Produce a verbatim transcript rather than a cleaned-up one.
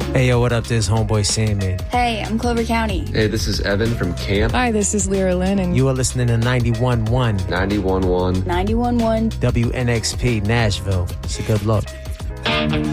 Hey, yo, what up? This homeboy Sandman. Hey, I'm Clover County. Hey, this is Evan from Camp. Hi, this is Lyra Lynn, and you are listening to ninety-one point one. ninety-one point one. ninety-one point one. W N X P, Nashville. It's a good look.